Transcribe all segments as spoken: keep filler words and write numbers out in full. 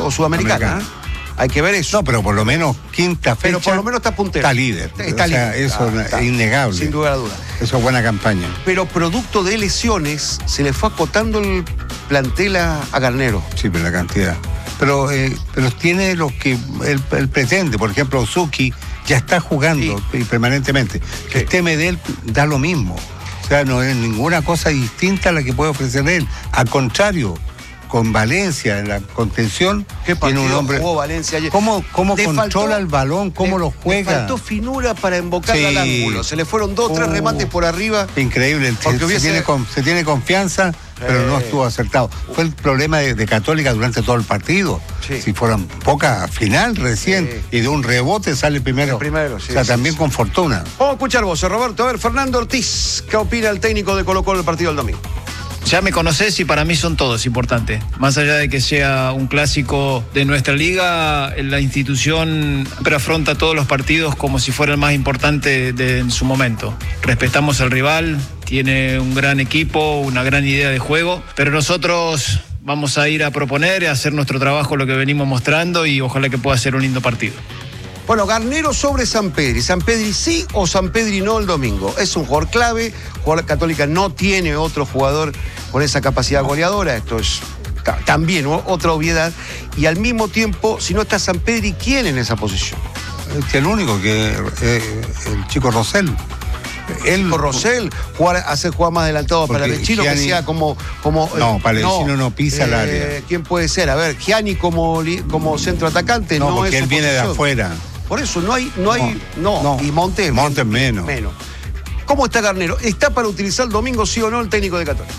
o Sudamericana. ¿eh? Hay que ver eso. No, pero por lo menos quinta fecha. Pero por lo menos está puntero. Está líder. Está o sea, líder. eso está, es está, innegable. Sin duda alguna. Eso es buena campaña. Pero producto de lesiones, se le fue acotando el plantel a, a Garnero. Sí, pero la cantidad. Pero, eh, pero tiene lo que él, él pretende. Por ejemplo, Ozuki ya está jugando sí. permanentemente. Que Sí. esté Medel da lo mismo. O sea, no es ninguna cosa distinta a la que puede ofrecer él. Al contrario, con Valencia en la contención, ¿Qué tiene un hombre. Jugó Valencia ayer? ¿Cómo, cómo Le controla faltó, el balón? ¿Cómo le, lo juega? Le faltó finura para invocar Sí. al ángulo. Se le fueron dos, tres Uh, remates por arriba. Increíble. Se, hubiese... se, tiene, con, se tiene confianza, pero eh. no estuvo acertado. Fue el problema de, de Católica durante todo el partido. Sí. Si fueron poca final recién sí. y de un rebote sale primero. El primero sí, o sea, sí, también sí. con fortuna. Vamos a escuchar vos, Roberto. A ver, Fernando Ortiz, ¿qué opina el técnico de Colo-Colo del partido del domingo? Ya me conocés y para mí son todos importantes. Más allá de que sea un clásico de nuestra liga, la institución siempre afronta todos los partidos como si fuera el más importante de, en su momento. Respetamos al rival, tiene un gran equipo, una gran idea de juego, pero nosotros vamos a ir a proponer, a hacer nuestro trabajo, lo que venimos mostrando, y ojalá que pueda ser un lindo partido. Bueno, Garnero sobre Sampedri. Sampedri sí o Sampedri no el domingo. Es un jugador clave. Jugador Católica no tiene otro jugador con esa capacidad goleadora. Esto es también otra obviedad. Y al mismo tiempo, si no está Sampedri, ¿quién en esa posición? Es el único que eh, el chico Rosell. Él, Rosell, jugar, hacer jugar más adelantado para Pallavicino, que sea como. como no, Pallavicino no, no pisa eh, el área. ¿Quién puede ser? A ver, Gianni como, como centro atacante no, no porque es él viene posición. de afuera. Por eso no hay, no hay, no, no. y Montes, Montes menos. menos. ¿Cómo está Garnero? ¿Está para utilizar el domingo, sí o no, el técnico de Católica?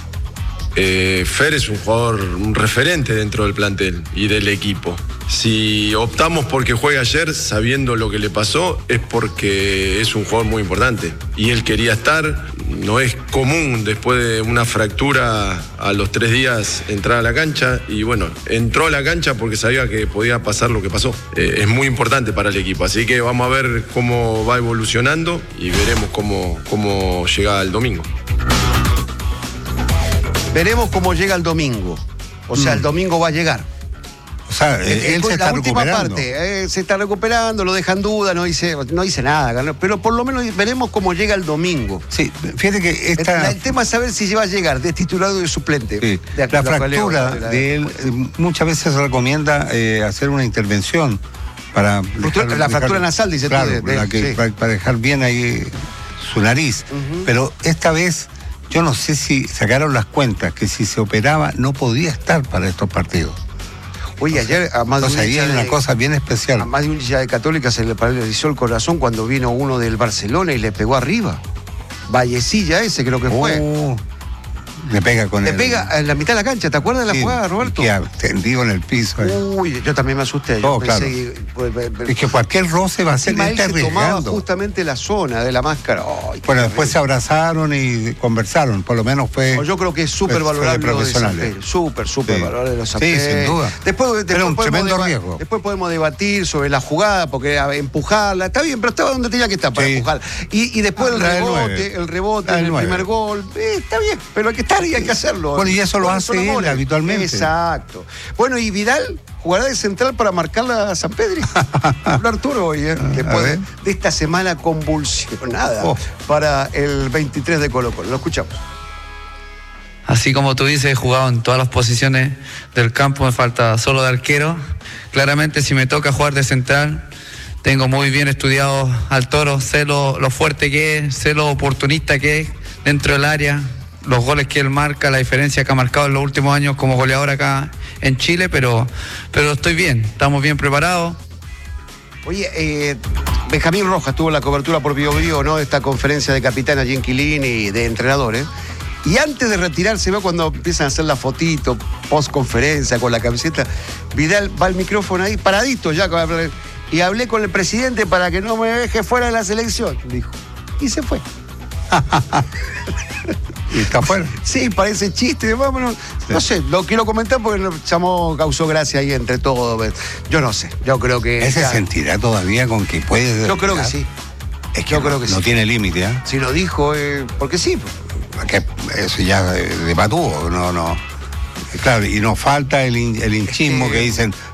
Eh, Fer es un jugador, un referente dentro del plantel y del equipo. Si optamos porque juegue ayer sabiendo lo que le pasó, es porque es un jugador muy importante. Y él quería estar. No es común después de una fractura a los tres días entrar a la cancha. Y bueno, entró a la cancha porque sabía que podía pasar lo que pasó. Eh, es muy importante para el equipo. Así que vamos a ver cómo va evolucionando y veremos cómo, cómo llega el domingo. Veremos cómo llega el domingo. O sea, mm. el domingo va a llegar. O sea, él, él se está la última recuperando. parte, eh, se está recuperando, lo deja en duda, no dice, no dice nada, pero por lo menos veremos cómo llega el domingo. Sí, fíjate que esta... el, el tema es saber si va a llegar de titulado y de suplente. Sí. De la fractura de, la, de él, eh, muchas veces se recomienda eh, hacer una intervención para... Dejar, la fractura dejar, nasal, dice claro, tú. De, de, que, sí. para, para dejar bien ahí su nariz. Uh-huh. Pero esta vez, yo no sé si sacaron las cuentas, que si se operaba no podía estar para estos partidos. Oye, ayer a más de un hincha de, una cosa bien especial. A más de un hincha de Católica se le paralizó el corazón cuando vino uno del Barcelona y le pegó arriba. Vallecilla ese creo que fue. Oh, le pega con Le el... pega en la mitad de la cancha, ¿te acuerdas de la sí, jugada, Roberto? Que tendido en el piso. Ahí. Uy, yo también me asusté. Oh, yo pensé claro. que, pues, pues, es que cualquier roce va a ser él se tomaba arriesgando. justamente la zona de la máscara. Ay, bueno, después se abrazaron y conversaron, por lo menos fue... No, yo creo que es súper valorable lo de Sampedri. Súper, súper sí. valorable de los Sampedri. Sí, sin duda. Después, después pero un tremendo deba- riesgo. Después podemos debatir sobre la jugada, porque a, empujarla, está bien, pero estaba donde tenía que estar para sí. empujarla. Y, y después ah, el rebote, el rebote, el, el primer gol, eh, está bien, pero hay que estar y hay que hacerlo. Bueno, y eso lo hace él habitualmente. Exacto. Bueno, y Vidal jugará de central para marcarla a Sampedri. Habla Arturo hoy, ¿eh? Después de, de esta semana convulsionada oh. para el veintitrés de Colo-Colo. Lo escuchamos. Así como tú dices, he jugado en todas las posiciones del campo, me falta solo de arquero. Claramente, si me toca jugar de central, tengo muy bien estudiado al Toro, sé lo, lo fuerte que es, sé lo oportunista que es dentro del área, los goles que él marca, la diferencia que ha marcado en los últimos años como goleador acá en Chile, pero, pero estoy bien, estamos bien preparados. Oye, eh, Benjamín Rojas tuvo la cobertura por Bio Bio, ¿no? De esta conferencia de capitán allí en Quilín y de entrenadores. Y antes de retirarse, ¿no? Cuando empiezan a hacer la fotito, post conferencia con la camiseta, Vidal va al micrófono ahí, paradito ya, y hablé con el presidente para que no me deje fuera de la selección, dijo. Y se fue. ¿Y está fuera? Sí, parece chiste, vámonos. Sí. No sé, lo quiero comentar porque nos llamó, causó gracia ahí entre todos. Yo no sé, yo creo que... ¿Ese ya... sentirá todavía con que puede...? Yo creo que sí. Es que yo no, creo que no sí. tiene límite, ¿eh? Si lo dijo, eh, porque sí. Que eso ya de, de patúo, no, no. Claro, y nos falta el, el hinchismo es que... que dicen...